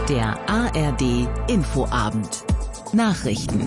Der ARD Infoabend. Nachrichten.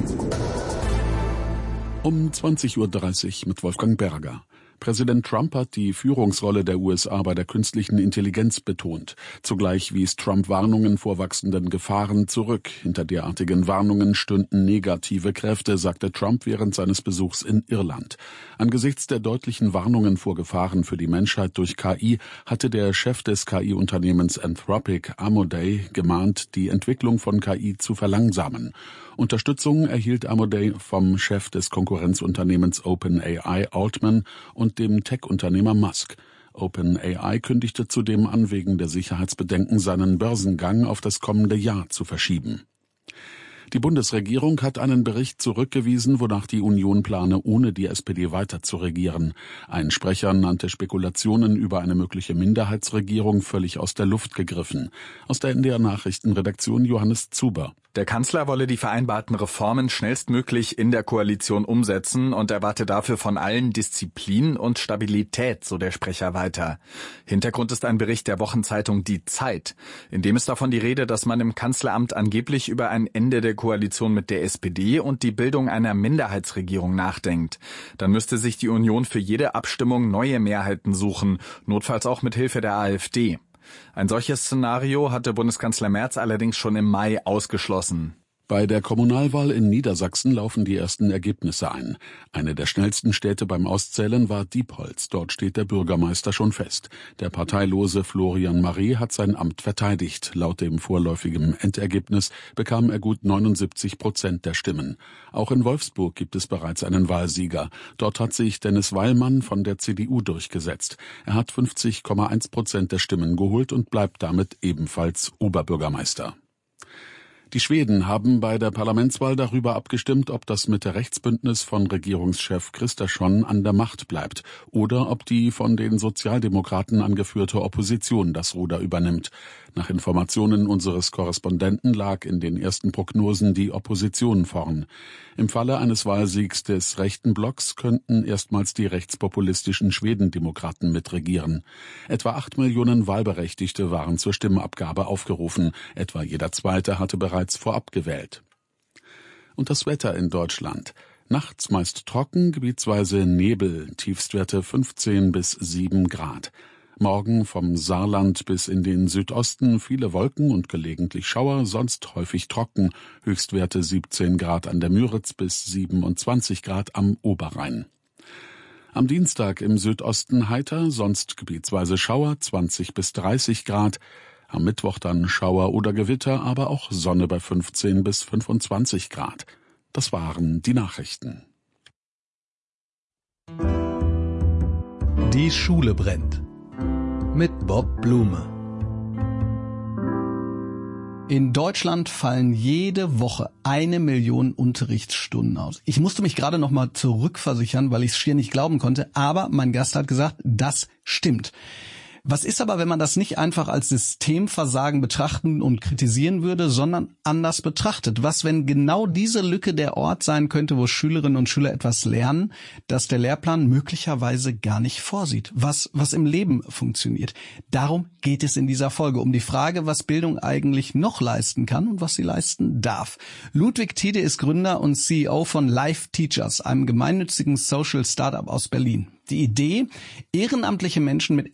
Um 20:30 Uhr mit Wolfgang Berger. Präsident Trump hat die Führungsrolle der USA bei der künstlichen Intelligenz betont. Zugleich wies Trump Warnungen vor wachsenden Gefahren zurück. Hinter derartigen Warnungen stünden negative Kräfte, sagte Trump während seines Besuchs in Irland. Angesichts der deutlichen Warnungen vor Gefahren für die Menschheit durch KI hatte der Chef des KI-Unternehmens Anthropic, Amodei, gemahnt, die Entwicklung von KI zu verlangsamen. Unterstützung erhielt Amodei vom Chef des Konkurrenzunternehmens OpenAI, Altman, und dem Tech-Unternehmer Musk. OpenAI kündigte zudem an, wegen der Sicherheitsbedenken seinen Börsengang auf das kommende Jahr zu verschieben. Die Bundesregierung hat einen Bericht zurückgewiesen, wonach die Union plane, ohne die SPD weiter zu regieren. Ein Sprecher nannte Spekulationen über eine mögliche Minderheitsregierung völlig aus der Luft gegriffen. Aus der NDR-Nachrichtenredaktion Johannes Zuber. Der Kanzler wolle die vereinbarten Reformen schnellstmöglich in der Koalition umsetzen und erwarte dafür von allen Disziplin und Stabilität, so der Sprecher weiter. Hintergrund ist ein Bericht der Wochenzeitung Die Zeit, in dem ist davon die Rede, dass man im Kanzleramt angeblich über ein Ende der Koalition mit der SPD und die Bildung einer Minderheitsregierung nachdenkt. Dann müsste sich die Union für jede Abstimmung neue Mehrheiten suchen, notfalls auch mit Hilfe der AfD. Ein solches Szenario hatte Bundeskanzler Merz allerdings schon im Mai ausgeschlossen. Bei der Kommunalwahl in Niedersachsen laufen die ersten Ergebnisse ein. Eine der schnellsten Städte beim Auszählen war Diepholz. Dort steht der Bürgermeister schon fest. Der parteilose Florian Maré hat sein Amt verteidigt. Laut dem vorläufigen Endergebnis bekam er gut 79% der Stimmen. Auch in Wolfsburg gibt es bereits einen Wahlsieger. Dort hat sich Dennis Weilmann von der CDU durchgesetzt. Er hat 50,1% der Stimmen geholt und bleibt damit ebenfalls Oberbürgermeister. Die Schweden haben bei der Parlamentswahl darüber abgestimmt, ob das Mitte-Rechts-Bündnis von Regierungschef Kristersson an der Macht bleibt oder ob die von den Sozialdemokraten angeführte Opposition das Ruder übernimmt. Nach Informationen unseres Korrespondenten lag in den ersten Prognosen die Opposition vorn. Im Falle eines Wahlsiegs des rechten Blocks könnten erstmals die rechtspopulistischen Schwedendemokraten mitregieren. Etwa 8 Millionen Wahlberechtigte waren zur Stimmabgabe aufgerufen. Etwa jeder Zweite hatte bereits vorab gewählt. Und das Wetter in Deutschland. Nachts meist trocken, gebietsweise Nebel, Tiefstwerte 15 bis 7 Grad. Morgen vom Saarland bis in den Südosten viele Wolken und gelegentlich Schauer, sonst häufig trocken, Höchstwerte 17 Grad an der Müritz bis 27 Grad am Oberrhein. Am Dienstag im Südosten heiter, sonst gebietsweise Schauer, 20 bis 30 Grad. Am Mittwoch dann Schauer oder Gewitter, aber auch Sonne bei 15 bis 25 Grad. Das waren die Nachrichten. Die Schule brennt. Mit Bob Blume. In Deutschland fallen jede Woche 1 Million Unterrichtsstunden aus. Ich musste mich gerade noch mal zurückversichern, weil ich es schier nicht glauben konnte, aber mein Gast hat gesagt, das stimmt. Was ist aber, wenn man das nicht einfach als Systemversagen betrachten und kritisieren würde, sondern anders betrachtet? Was, wenn genau diese Lücke der Ort sein könnte, wo Schülerinnen und Schüler etwas lernen, das der Lehrplan möglicherweise gar nicht vorsieht? Was im Leben funktioniert? Darum geht es in dieser Folge, um die Frage, was Bildung eigentlich noch leisten kann und was sie leisten darf. Ludwig Tiede ist Gründer und CEO von Live Teachers, einem gemeinnützigen Social Startup aus Berlin. Die Idee, ehrenamtliche Menschen mit